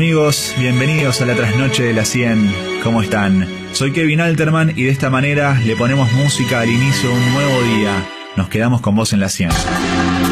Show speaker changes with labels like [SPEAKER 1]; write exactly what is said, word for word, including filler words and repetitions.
[SPEAKER 1] amigos? Bienvenidos a la trasnoche de la cien. ¿Cómo están? Soy Kevin Alterman y de esta manera le ponemos música al inicio de un nuevo día. Nos quedamos con vos en la cien.